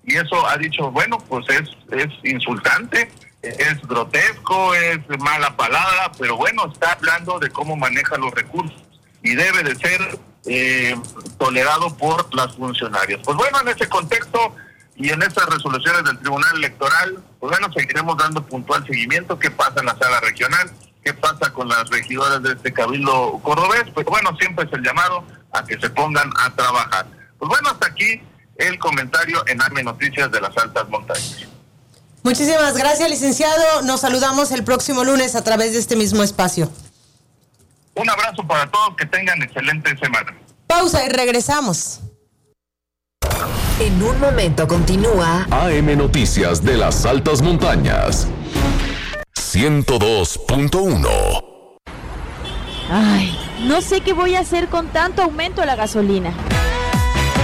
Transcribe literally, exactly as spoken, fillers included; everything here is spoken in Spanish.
y eso ha dicho, bueno, pues es, es insultante, es grotesco, es mala palabra, pero bueno, está hablando de cómo maneja los recursos y debe de ser eh, tolerado por las funcionarias. Pues bueno, en ese contexto y en estas resoluciones del Tribunal Electoral, pues bueno, seguiremos dando puntual seguimiento, qué pasa en la sala regional, qué pasa con las regidoras de este Cabildo cordobés, pues bueno, siempre es el llamado a que se pongan a trabajar. Pues bueno, hasta aquí el comentario en A M Noticias de las Altas Montañas. Muchísimas gracias, licenciado. Nos saludamos el próximo lunes a través de este mismo espacio. Un abrazo para todos, que tengan excelente semana. Pausa y regresamos. En un momento continúa A M Noticias de las Altas Montañas. ciento dos punto uno. Ay, no sé qué voy a hacer con tanto aumento a la gasolina.